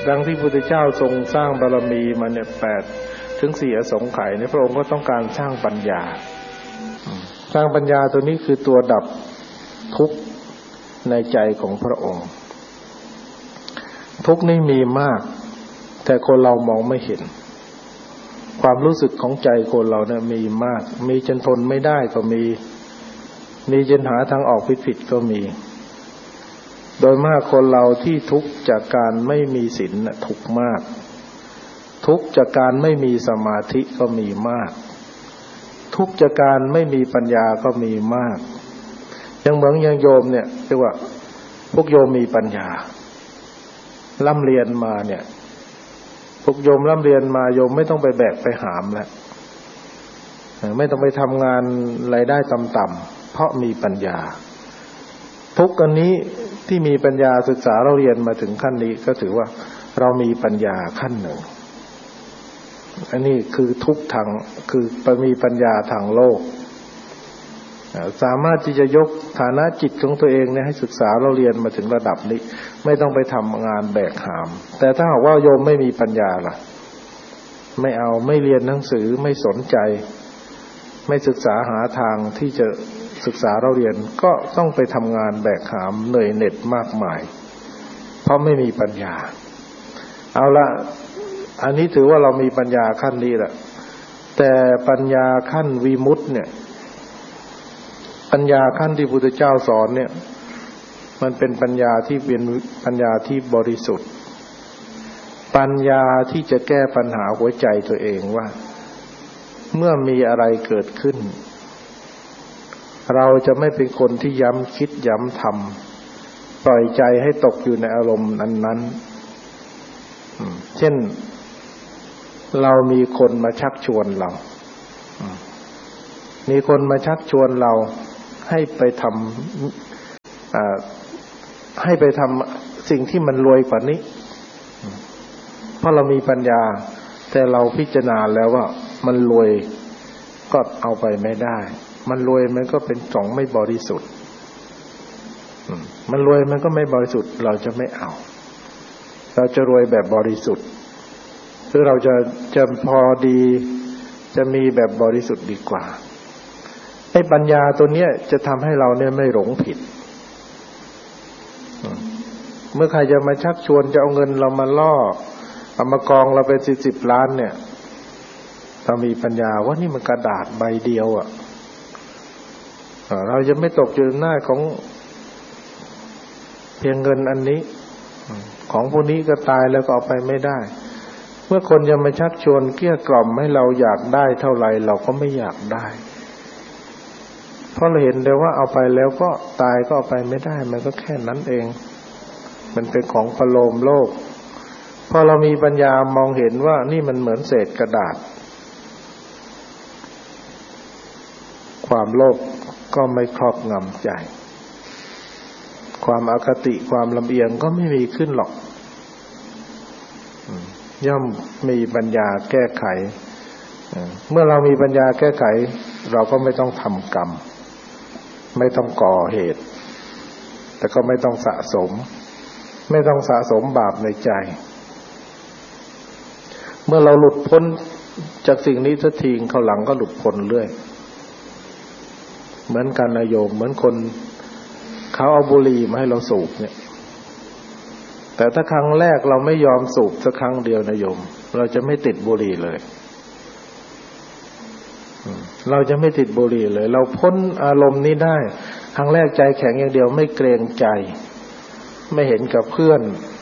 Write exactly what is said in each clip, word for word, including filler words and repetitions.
ครั้งที่พระพุทธเจ้าทรงสร้างบารมีมาเนี่ยแปดถึงสี่อสงไขยเนี่ยพระองค์ก็ต้องการสร้างปัญญาสร้างปัญญาตัวนี้คือตัวดับทุกข์ในใจของพระองค์ทุกข์นี่มีมากแต่คนเรามองไม่เห็นความรู้สึกของใจคนเราเนี่ยมีมากมีจนทนไม่ได้ก็มีมีจนหาทางออกผิดๆก็มีโดยมากคนเราที่ทุกข์จากการไม่มีศีลน่ะทุกข์มากทุกข์จากการไม่มีสมาธิก็มีมากทุกข์จากการไม่มีปัญญาก็มีมากอย่างเหมือนอย่างโยมเนี่ยเรียกว่าพวกโยมมีปัญญาร่ำเรียนมาเนี่ยพวกโยมร่ำเรียนมาโยมไม่ต้องไปแบกไปหามแล้วไม่ต้องไปทำงานรายได้ต่ำๆเพราะมีปัญญาทุกอันนี้ที่มีปัญญาศึกษาเราเรียนมาถึงขั้นนี้ก็ถือว่าเรามีปัญญาขั้นหนึ่งอันนี้คือทุกทางคือมีปัญญาทางโลกสามารถที่จะยกฐานะจิตของตัวเองเนี่ยให้ศึกษาเราเรียนมาถึงระดับนี้ไม่ต้องไปทำงานแบกหามแต่ถ้าหากว่าโยมไม่มีปัญญาล่ะไม่เอาไม่เรียนหนังสือไม่สนใจไม่ศึกษาหาทางที่จะศึกษาเราเรียนก็ต้องไปทำงานแบกหามเหนื่อยเหน็ดมากมายเพราะไม่มีปัญญาเอาละอันนี้ถือว่าเรามีปัญญาขั้นนี้แหละแต่ปัญญาขั้นวิมุตติเนี่ยปัญญาขั้นที่พระพุทธเจ้าสอนเนี่ยมันเป็นปัญญาที่เป็นปัญญาที่บริสุทธิ์ปัญญาที่จะแก้ปัญหาหัวใจตัวเองว่าเมื่อมีอะไรเกิดขึ้นเราจะไม่เป็นคนที่ย้ำคิดย้ำทำปล่อยใจให้ตกอยู่ในอารมณ์นั้นๆเช่นเรามีคนมาชักชวนเรามีคนมาชักชวนเราให้ไปทำให้ไปทำสิ่งที่มันรวยกว่านี้เพราะเรามีปัญญาแต่เราพิจารณาแล้วว่ามันรวยก็เอาไปไม่ได้มันรวยมันก็เป็นของไม่บริสุทธิ์มันรวยมันก็ไม่บริสุทธิ์เราจะไม่เอาเราจะรวยแบบบริสุทธิ์คือเราจะจะพอดีจะมีแบบบริสุทธิ์ดีกว่าไอ้ปัญญาตัวเนี้ยจะทำให้เราเนี่ยไม่หลงผิดเมื่อใครจะมาชักชวนจะเอาเงินเรามาล่อเอามากองเราเป็นสิบสิบล้านเนี่ยเรามีปัญญาว่านี่มันกระดาษใบเดียวอ่ะเราจะไม่ตกอยู่ในหน้าของเพียงเงินอันนี้ของพวกนี้ก็ตายแล้วก็เอาไปไม่ได้เมื่อคนจะมาชักชวนเกลี้ยกล่อมให้เราอยากได้เท่าไหร่เราก็ไม่อยากได้เพราะเราเห็นเลยว่าเอาไปแล้วก็ตายก็เอาไปไม่ได้มันก็แค่นั้นเองมันเป็นของประโลมโลกพอเรามีปัญญามองเห็นว่านี่มันเหมือนเศษกระดาษความโลภก็ไม่ครอบงำใจความอคติความลำเอียงก็ไม่มีขึ้นหรอกย่อมมีปัญญาแก้ไขเมื่อเรามีปัญญาแก้ไขเราก็ไม่ต้องทำกรรมไม่ต้องก่อเหตุแต่ก็ไม่ต้องสะสมไม่ต้องสะสมบาปในใจเมื่อเราหลุดพ้นจากสิ่งนี้สักทีเขาหลังก็หลุดพ้นเรื่อยเหมือนกันนะโยมเหมือนคนเขาเอาบุหรี่มาให้เราสูบเนี่ยแต่ถ้าครั้งแรกเราไม่ยอมสูบสักครั้งเดียวนะโยมเราจะไม่ติดบุหรี่เลยเราจะไม่ติดบุหรี่เลยเราพ้นอารมณ์นี้ได้ครั้งแรกใจแข็งอย่างเดียวไม่เกรงใจไม่เห็นกับเพื่อน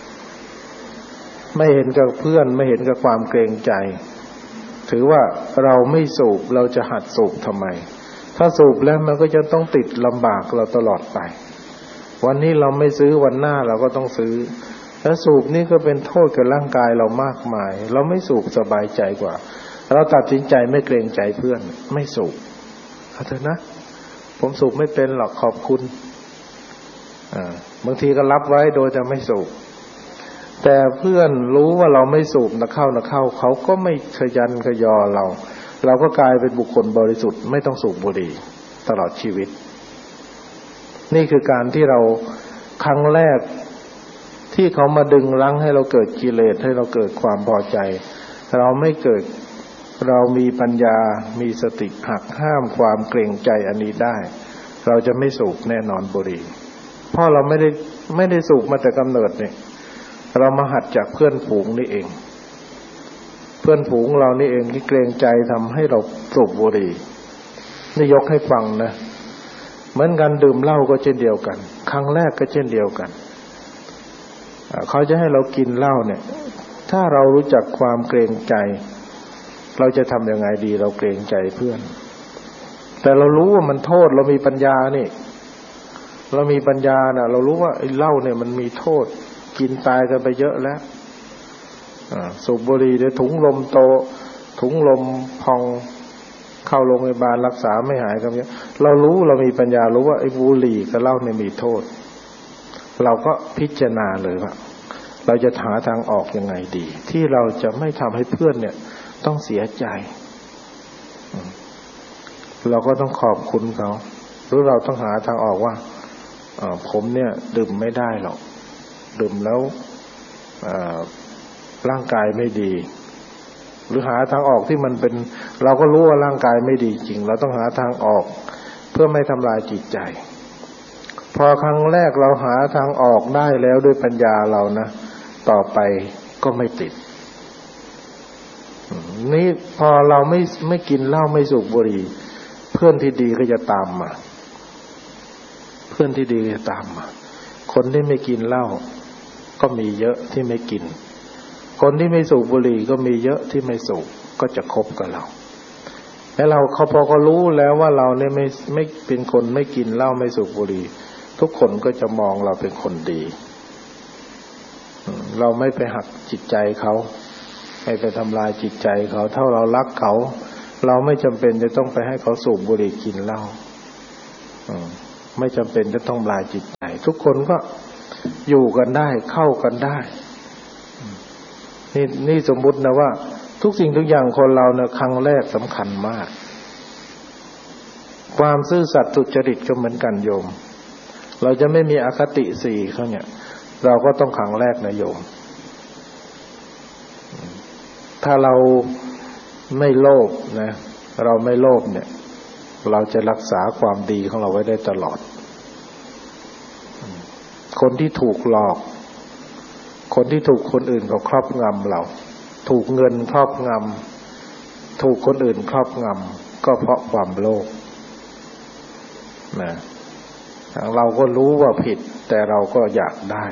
ไม่เห็นกับเพื่อนไม่เห็นกับความเกรงใจถือว่าเราไม่สูบเราจะหัดสูบทำไมถ้าสูบแล้วมันก็จะต้องติดลำบากเราตลอดไปวันนี้เราไม่ซื้อวันหน้าเราก็ต้องซื้อแล้วสูบนี่ก็เป็นโทษกับร่างกายเรามากมายเราไม่สูบสบายใจกว่าเราตัดสินใจไม่เกรงใจเพื่อนไม่สูบเอาเถอะนะผมสูบไม่เป็นหรอกขอบคุณอ่าบางทีก็รับไว้โดยจะไม่สูบแต่เพื่อนรู้ว่าเราไม่สูบนะเข้านะเข้าเขาก็ไม่ขยันขยอเราเราก็กลายเป็นบุคคลบริสุทธิ์ไม่ต้องสูบบุหรี่ตลอดชีวิตนี่คือการที่เราครั้งแรกที่เขามาดึงรั้งให้เราเกิดกิเลสให้เราเกิดความพอใจเราไม่เกิดเรามีปัญญามีสติหักห้ามความเกรงใจอันนี้ได้เราจะไม่สูบแน่นอนบุหรี่เพราะเราไม่ได้ไม่ได้สูบมาแต่กำเนิดเนี่ยเรามาหัดจากเพื่อนฝูงนี่เองเพื่อนฝูงเรานี่เองที่เกรงใจทำให้เราสูบบุหรี่นี่ยกให้ฟังนะเหมือนกันดื่มเหล้าก็เช่นเดียวกันครั้งแรกก็เช่นเดียวกันเขาจะให้เรากินเหล้าเนี่ยถ้าเรารู้จักความเกรงใจเราจะทำยังไงดีเราเกรงใจเพื่อนแต่เรารู้ว่ามันโทษเรามีปัญญานี่เรามีปัญญาน่ะเรารู้ว่าไอ้เหล้าเนี่ยมันมีโทษกินตายกันไปเยอะแล้วสูบบุหรี่เดี๋ยวถุงลมโตถุงลมพองเข้าโรงพยาบาลรักษาไม่หายกันเยอะเรารู้เรามีปัญญารู้ว่าไอ้บุหรี่กับเหล้าเนี่ยมีโทษเราก็พิจารณาเลยว่าเราจะหาทางออกยังไงดีที่เราจะไม่ทำให้เพื่อนเนี่ยต้องเสียใจเราก็ต้องขอบคุณเขาหรือเราต้องหาทางออกว่าผมเนี่ยดื่มไม่ได้หรอกดื่มแล้วร่างกายไม่ดีหรือหาทางออกที่มันเป็นเราก็รู้ว่าร่างกายไม่ดีจริงเราต้องหาทางออกเพื่อไม่ทำลายจิตใจพอครั้งแรกเราหาทางออกได้แล้วด้วยปัญญาเรานะต่อไปก็ไม่ติดนี่พอเราไม่ไม่กินเหล้าไม่สูบบุหรี่เพื่อนที่ดีก็จะตามมาเพื่อนที่ดีจะตามมาคนที่ไม่กินเหล้าก็มีเยอะที่ไม่กินคนที่ไม่สูบบุหรี่ก็มีเยอะที่ไม่สูบก็จะคบกับเราแล้วเราเขาพอเขารู้แล้วว่าเราเนี่ยไม่ไม่เป็นคนไม่กินเหล้าไม่สูบบุหรี่ทุกคนก็จะมองเราเป็นคนดีเราไม่ไปหักจิตใจเขาไม่ไปทำลายจิตใจเขาถ้าเรารักเขาเราไม่จำเป็นจะต้องไปให้เขาสูบบุหรี่กินเหล้าไม่จำเป็นจะต้องทำลายจิตใจทุกคนก็อยู่กันได้เข้ากันได้นี่นี่สมมุตินะว่าทุกสิ่งทุกอย่างคนเราเนี่ยครั้งแรกสำคัญมากความซื่อสัตย์สุจริตก็เหมือนกันโยมเราจะไม่มีอคติสี่เขาเนี่ยเราก็ต้องครั้งแรกนะโยมถ้าเราไม่โลภนะเราไม่โลภเนี่ยเราจะรักษาความดีของเราไว้ได้ตลอดคนที่ถูกหลอกคนที่ถูกคนอื่นเขาครอบงำเราถูกเงินครอบงำถูกคนอื่นครอบงำก็เพราะความโลภนะเราก็รู้ว่าผิดแต่เราก็อยากได้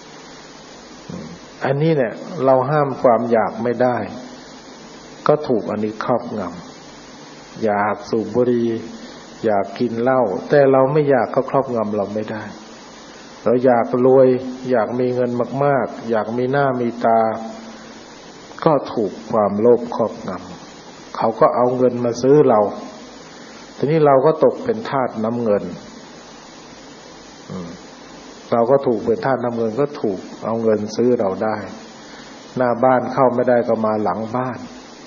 อันนี้เนี่ยเราห้ามความอยากไม่ได้ก็ถูกอันนี้ครอบงำอยากสูบบุหรี่อยากกินเหล้าแต่เราไม่อยากเขาครอบงำเราไม่ได้เราอยากรวยอยากมีเงินมากๆอยากมีหน้ามีตาก็ถูกความโลภครอบงำเขาก็เอาเงินมาซื้อเราทีนี้เราก็ตกเป็นทาสน้ำเงินเราก็ถูกเป็นทาสน้ำเงินก็ถูกเอาเงินซื้อเราได้หน้าบ้านเข้าไม่ได้ก็มาหลังบ้าน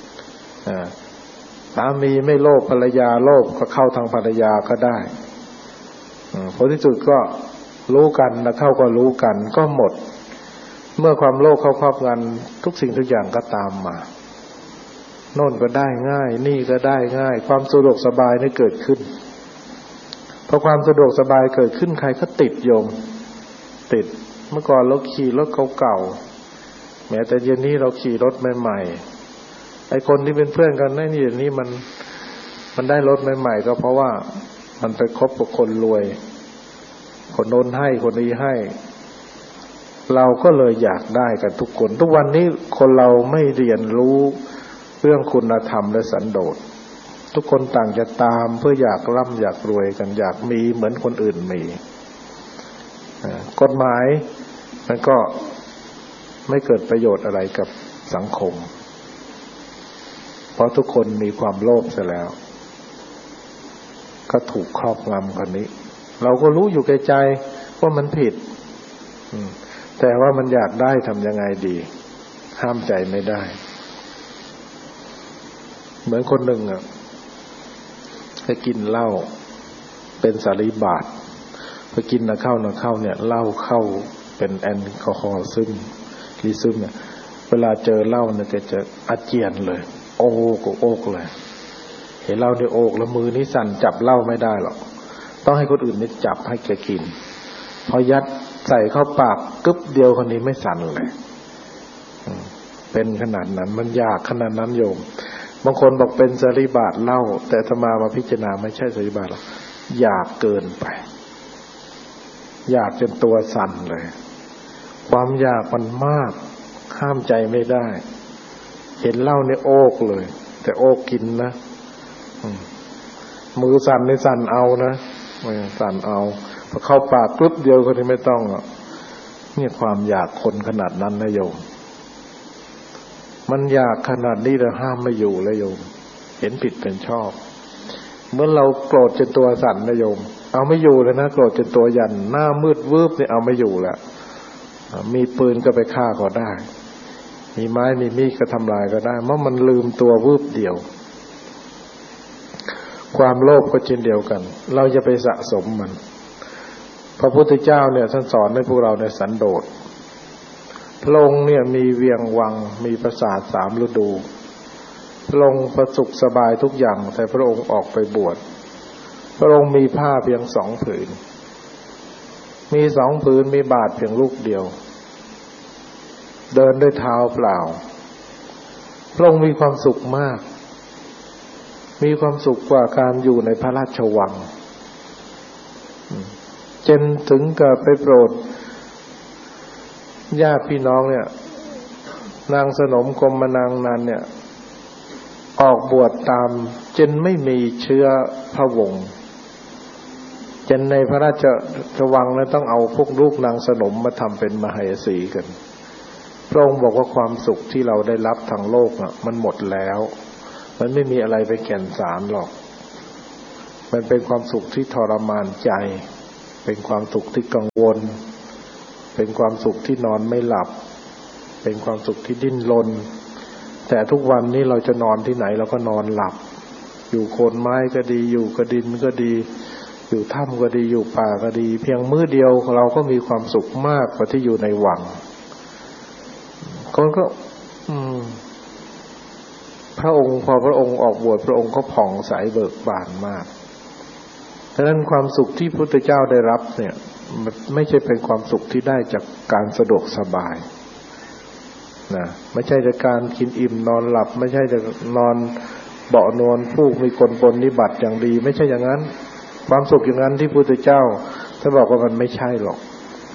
สามีไม่โลภภรรยาโลภก็เข้าทางภรรยาก็ได้ผลที่สุดก็รู้กันแล้วเข้าก็รู้กันก็หมดเมื่อความโลภเข้าครอบงำทุกสิ่งทุกอย่างก็ตามมาโน่นก็ได้ง่ายนี่ก็ได้ง่ายความสะดวกสบายนี่เกิดขึ้นพอความสะดวกสบายเกิดขึ้นใครก็ติดโยมติดเมื่อก่อนเราขี่รถเก่าๆแม้แต่เย็นนี้เราขี่รถใหม่ๆไอ้คนที่เป็นเพื่อนกันนั่นนี่เดี๋ยวนี้มันมันได้รถใหม่ๆก็เพราะว่ามันไปคบกับคนรวยคนโน้นให้คนนี้ให้เราก็เลยอยากได้กันทุกคนทุกวันนี้คนเราไม่เรียนรู้เรื่องคุณธรรมและสันโดษทุกคนต่างจะตามเพื่ออยากร่ำอยากรวยกันอยากมีเหมือนคนอื่นมีกฎหมายมันก็ไม่เกิดประโยชน์อะไรกับสังคมเพราะทุกคนมีความโลภเสียแล้วก็ถูกครอบงำกันนี้เราก็รู้อยู่แก่ใจว่ามันผิดแต่ว่ามันอยากได้ทำยังไงดีห้ามใจไม่ได้เหมือนคนหนึ่งอ่ะไปกินเหล้าเป็นสารีบาตพอกินนะเข้านะเข้าเนี่ยเหล้าเข้าไปเป็นแอลกอฮอล์ซึมลิซึมเนี่ยเวลาเจอเหล้าเนี่ยแกจะอาเจียนเลยโอ้ก็โอกเลยเห็นเหล้าเนี่ยโอกแล้วมือนี่สั่นจับเหล้าไม่ได้หรอกต้องให้คนอื่นนี่จับให้แกกินพอยัดใส่เข้าปากกึ๊บเดียวคนนี้ไม่สั่นเลยเป็นขนาดนั้นมันยากขนาดนั้นโยมบางคนบอกเป็นสริบาตเหล้าแต่อาตมามาพิจารณาไม่ใช่สริบาตหรอกอยากเกินไปอยากจนตัวสั่นเลยความอยากมันมากห้ามใจไม่ได้เห็นเหล้าเนี่ยโอกเลยแต่โอกกินนะมือสั่นนี่สั่นเอานะสั่นเอาพอเข้าปากกึ๊บเดียวคนนี้ไม่ต้องอ่ะเนี่ยความอยากคนขนาดนั้นนะโยมมันอยากขนาดนี้เราห้ามไม่อยู่เลยโยมเห็นผิดเป็นชอบเมื่อเราโกรธจนตัวสั่นนะโยมเอาไม่อยู่เลยนะโกรธจนตัวยันหน้ามืดวืบเนี่ยเอาไม่อยู่แล้วมีปืนก็ไปฆ่าก็ได้มีไม้มีมีดก็ทำลายก็ได้เมื่อมันลืมตัววืบเดียวความโลภก็เช่นเดียวกันเราจะไปสะสมมันพระพุทธเจ้าเนี่ยท่านสอนให้พวกเราในสันโดษพระองค์เนี่ยมีเวียงวังมีปราสาทสามฤดูพระองค์ประสุขสบายทุกอย่างแต่พระองค์ออกไปบวชพระองค์มีผ้าเพียงสองผืนมีสองผืนมีบาทเพียงลูกเดียวเดินด้วยเท้าเปล่าพระองค์มีความสุขมากมีความสุขกว่าการอยู่ในพระราชวังจนถึงกับไปโปรดญาติพี่น้องเนี่ยนางสนมกรมนางนันเนี่ยออกบวชตามจนไม่มีเชื้อพระวงศ์จนในพระราชวังนั้นต้องเอาพวกลูกนางสนมมาทำเป็นมเหสีกันพระองค์บอกว่าความสุขที่เราได้รับทางโลกอ่ะมันหมดแล้วมันไม่มีอะไรไปแก่นสารหรอกมันเป็นความสุขที่ทรมานใจเป็นความสุขที่กังวลเป็นความสุขที่นอนไม่หลับเป็นความสุขที่ดิ้นรนแต่ทุกวันนี้เราจะนอนที่ไหนเราก็นอนหลับอยู่โคนไม้ก็ดีอยู่กระดินก็ดีอยู่ถ้ำก็ดีอยู่ป่าก็ดีเพียงมื้อเดียวเราก็มีความสุขมากกว่าที่อยู่ในวังคนก็อืมพระองค์พอพระองค์ออกบวชพระองค์ก็ผ่องใสเบิกบานมากฉะนั้นความสุขที่พระพุทธเจ้าได้รับเนี่ยมันไม่ใช่เป็นความสุขที่ได้จากการสะดวกสบายนะไม่ใช่จากการกินอิ่มนอนหลับไม่ใช่จากนอนเบาะนอนฟูกมีคนปนนิบัติอย่างดีไม่ใช่อย่างนั้นความสุขอย่างนั้นที่พระพุทธเจ้าท่านบอกว่ามันไม่ใช่หรอก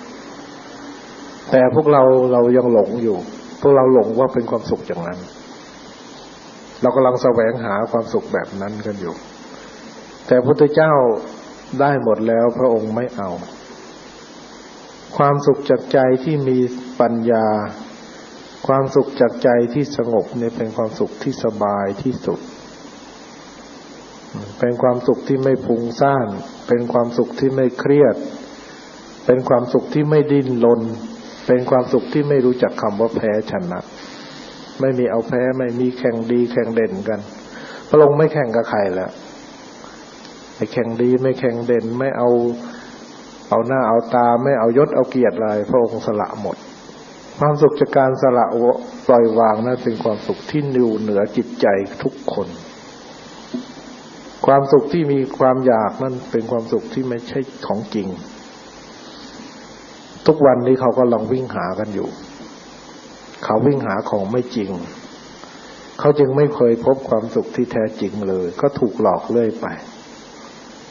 แต่พวกเราเรายังหลงอยู่พวกเราหลงว่าเป็นความสุขอย่างนั้นเรากำลังแสวงหาความสุขแบบนั้นกันอยู่แต่พระพุทธเจ้าได้หมดแล้วพระองค์ไม่เอาความสุขจากใจที่มีปัญญาความสุขจากใจที่สงบเนี่ยเป็นความสุขที่สบายที่สุดเป็นความสุขที่ไม่ฟุ้งซ่านเป็นความสุขที่ไม่เครียดเป็นความสุขที่ไม่ดิ้นรนเป็นความสุขที่ไม่รู้จักคำว่าแพ้ชนะไม่มีเอาแพ้ไม่มีแข่งดีแข่งเด่นกันพระองค์ไม่แข่งกับใครแล้วไม่แข่งดีไม่แข่งเด่นไม่เอาเอาหน้าเอาตาไม่เอายศเอาเกียรติอะไรพระองค์สละหมดความสุขจากการสละปล่อยวางนั่นเป็นความสุขที่อยู่เหนือจิตใจทุกคนความสุขที่มีความอยากนั่นเป็นความสุขที่ไม่ใช่ของจริงทุกวันนี้เขาก็ลองวิ่งหากันอยู่เขาวิ่งหาของไม่จริงเขาจึงไม่เคยพบความสุขที่แท้จริงเลยก็ถูกหลอกเรื่อยไป